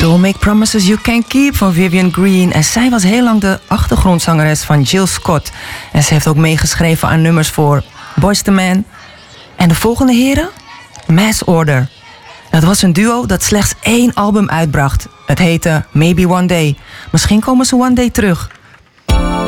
Don't Make Promises You Can't Keep van Vivian Green. En zij was heel lang de achtergrondzangeres van Jill Scott. En ze heeft ook meegeschreven aan nummers voor Boyz II Men. En de volgende heren? Mass Order. Dat was een duo dat slechts 1 album uitbracht. Het heette Maybe One Day. Misschien komen ze one day terug.